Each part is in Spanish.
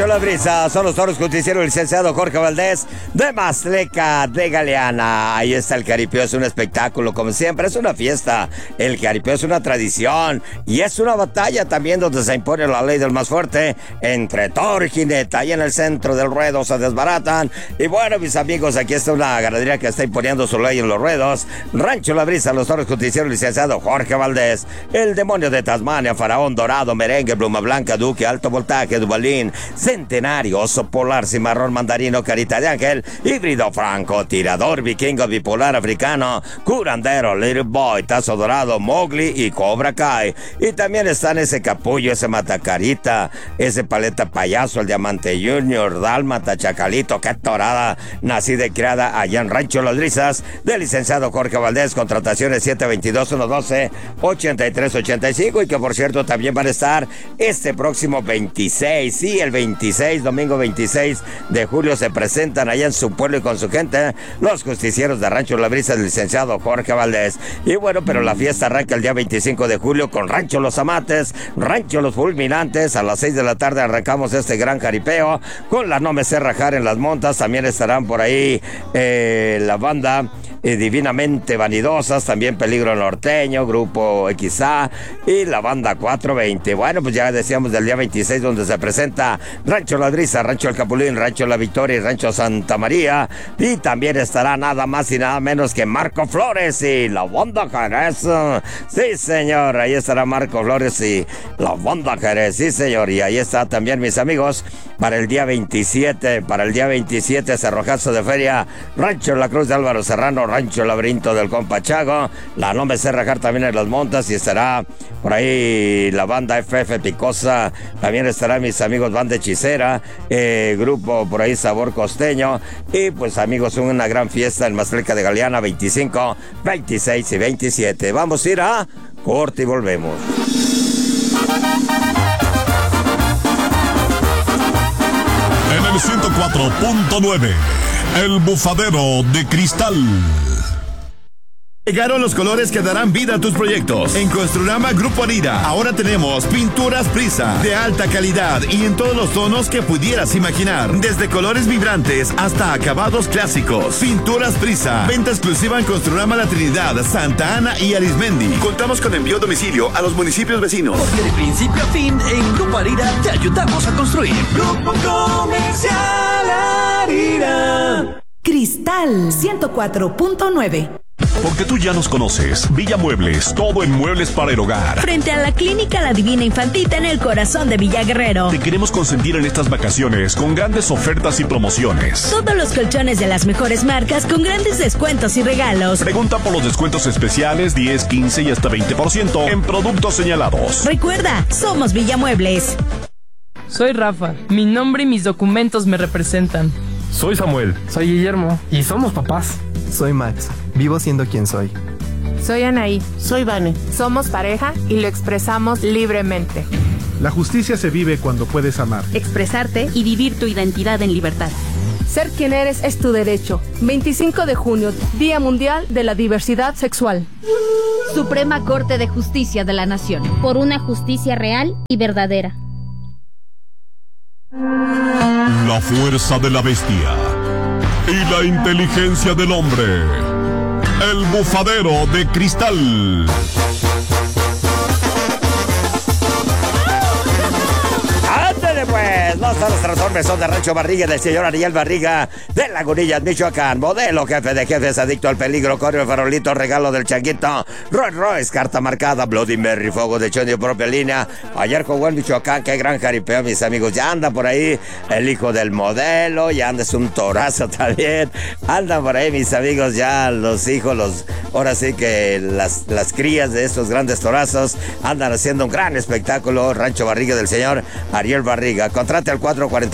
Rancho La Brisa, son los toros justicieros, el licenciado Jorge Valdés de Mazleca de Galeana. Ahí está el caripeo, es un espectáculo, como siempre, es una fiesta. El caripeo es una tradición y es una batalla también donde se impone la ley del más fuerte entre toro y jinete. Ahí en el centro del ruedo se desbaratan. Y bueno, mis amigos, aquí está una ganadería que está imponiendo su ley en los ruedos. Rancho La Brisa, los toros justicieros, el licenciado Jorge Valdés, el demonio de Tasmania, faraón dorado, merengue, pluma blanca, duque, alto voltaje, dubalín, centenario, oso polar, cimarrón, mandarino, carita de ángel, híbrido franco, tirador, vikingo, bipolar, africano, curandero, little boy, tazo dorado, Mowgli y Cobra Kai. Y también están ese capullo, ese matacarita, ese paleta payaso, el diamante junior, dálmata, chacalito, qué torada, nacida y criada allá en Rancho Las Brisas, del licenciado Jorge Valdés, contrataciones 722-112-8385, y que por cierto también van a estar este próximo 26, sí, el 26, domingo 26 de julio se presentan allá en su pueblo y con su gente, los justicieros de Rancho La Brisa del licenciado Jorge Valdés. Y bueno, pero la fiesta arranca el día 25 de julio con Rancho Los Amates, Rancho Los Fulminantes. A las 6 de la tarde arrancamos este gran jaripeo con la No Me Sé Rajar en las montas. También estarán por ahí la banda Divinamente Vanidosas, también Peligro Norteño, Grupo XA y la banda 420. Bueno, pues ya decíamos del día 26 donde se presenta Rancho La Brisa, Rancho El Capulín, Rancho La Victoria y Rancho Santa María. Y también estará nada más y nada menos que Marco Flores y la banda Jerez. Sí, señor, ahí estará Marco Flores y la banda Jerez. Sí, señor, y ahí está también, mis amigos, para el día 27, Cerrojazo de Feria, Rancho La Cruz de Álvaro Serrano, Rancho Laberinto del Compa Chago, la No Me Sé Rajar también en las montas, y estará por ahí la banda FF Picosa, también estará mis amigos Banda Hechicera, grupo por ahí Sabor Costeño, y pues amigos, una gran fiesta en Mazleca de Galeana, 25, 26 y 27. Vamos a ir a corte y volvemos. En el 104.9, El Bufadero de Cristal. Llegaron los colores que darán vida a tus proyectos. En Construrama Grupo Arira, ahora tenemos pinturas Prisa, de alta calidad y en todos los tonos que pudieras imaginar. Desde colores vibrantes hasta acabados clásicos. Pinturas Prisa, venta exclusiva en Construrama La Trinidad, Santa Ana y Arismendi. Contamos con envío a domicilio a los municipios vecinos. Porque de principio a fin, en Grupo Arira te ayudamos a construir. Grupo Comercial Arira. Cristal 104.9. Porque tú ya nos conoces. Villa Muebles, todo en muebles para el hogar. Frente a la Clínica La Divina Infantita en el corazón de Villa Guerrero. Te queremos consentir en estas vacaciones con grandes ofertas y promociones. Todos los colchones de las mejores marcas con grandes descuentos y regalos. Pregunta por los descuentos especiales 10, 15 y hasta 20% en productos señalados. Recuerda, somos Villa Muebles. Soy Rafa. Mi nombre y mis documentos me representan. Soy Samuel. Soy Guillermo. Y somos papás. Soy Max. Vivo siendo quien soy. Soy Anaí. Soy Vane. Somos pareja y lo expresamos libremente. La justicia se vive cuando puedes amar, expresarte y vivir tu identidad en libertad. Ser quien eres es tu derecho. 25 de junio, Día Mundial de la Diversidad Sexual. Suprema Corte de Justicia de la Nación. Por una justicia real y verdadera. La fuerza de la bestia y la inteligencia del hombre. El Bufadero de Cristal. ¡Ándale pues! No solo los transformes son de Rancho Barriga, del señor Ariel Barriga de Lagunillas, Michoacán. Modelo, jefe de jefes, adicto al peligro, correo de farolito, regalo del changuito, Rolls Royce, carta marcada, Bloody Mary, fuego de chodio, propia línea. Ayer jugó en Michoacán, qué gran jaripeo, mis amigos. Ya anda por ahí el hijo del modelo, ya anda, es un torazo también. Anda por ahí, mis amigos, ya los hijos, ahora sí que las crías de estos grandes torazos andan haciendo un gran espectáculo. Rancho Barriga del señor Ariel Barriga. Contrate al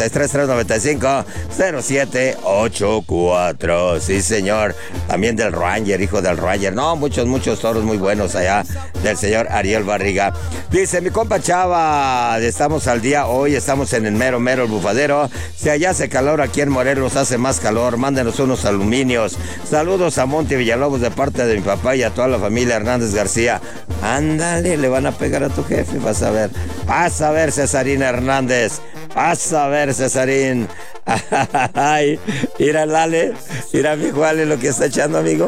443-395-0784. Sí, señor. También del Ranger, hijo del Ranger. No, muchos toros muy buenos allá del señor Ariel Barriga. Dice mi compa Chava, estamos al día hoy, estamos en el mero el Bufadero. Si allá hace calor, aquí en Morelos hace más calor. Mándenos unos aluminios. Saludos a Monte Villalobos de parte de mi papá y a toda la familia Hernández García. Ándale, le van a pegar a tu jefe, vas a ver, Cesarina Hernández. Vas a ver, Cesarín. Ay, mira, Ale. Mira, mi hijo Ale, lo que está echando, amigo.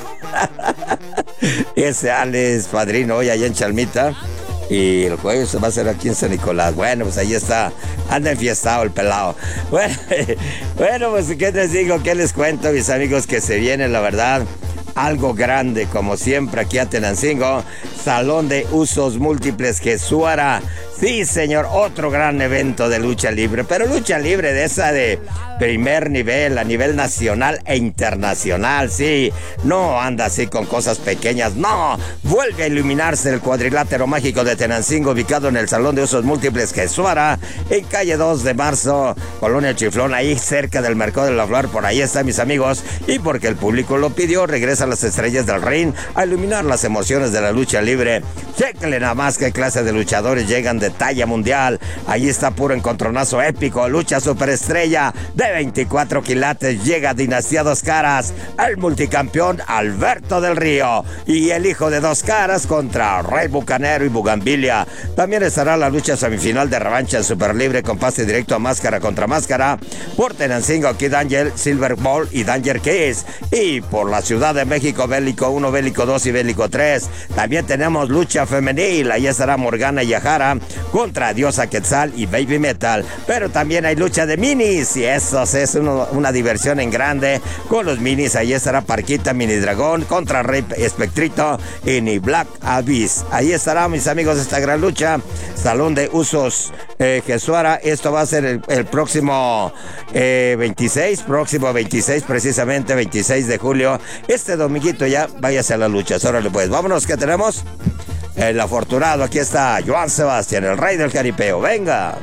Ese Ale es padrino hoy allá en Chalmita. Y el jueves se va a hacer aquí en San Nicolás. Bueno, pues ahí está. Anda enfiestado el pelado. Bueno, pues ¿qué les digo? ¿Qué les cuento, mis amigos? Que se viene, la verdad, algo grande, como siempre, aquí a Tenancingo. Salón de Usos Múltiples Jesuara. Sí, señor, otro gran evento de lucha libre, pero lucha libre de esa de primer nivel, a nivel nacional e internacional, sí. No anda así con cosas pequeñas, no. Vuelve a iluminarse el cuadrilátero mágico de Tenancingo, ubicado en el Salón de Usos Múltiples Jesuara, en calle 2 de Marzo, Colonia Chiflón, ahí cerca del Mercado de la Flor. Por ahí están, mis amigos, y porque el público lo pidió, regresan las estrellas del ring a iluminar las emociones de la lucha libre. Chéquenle nada más qué clase de luchadores llegan de talla mundial. Ahí está puro encontronazo épico, lucha superestrella de 24 quilates, llega Dinastía Dos Caras, el multicampeón Alberto del Río y el hijo de Dos Caras contra Rey Bucanero y Bugambilia. También estará la lucha semifinal de revancha en Superlibre con pase directo a máscara contra máscara por Tenancingo, Kid Angel, Silver Ball y Danger Kiss. Y por la Ciudad de México, Bélico 1, Bélico 2 y Bélico 3. También tenemos lucha femenil, ahí estará Morgana Yajara contra Diosa Quetzal y Baby Metal. Pero también hay lucha de minis y eso es una diversión en grande con los minis. Ahí estará Parquita Mini Dragón contra Rey Espectrito y Ni Black Abyss. Ahí estará, mis amigos, esta gran lucha. Salón de Usos Jesuara. Esto va a ser el próximo 26, precisamente 26 de julio. Este dominguito ya, váyase a la lucha. Órale pues, vámonos, que tenemos el afortunado. Aquí está Joan Sebastián, el rey del jaripeo. Venga.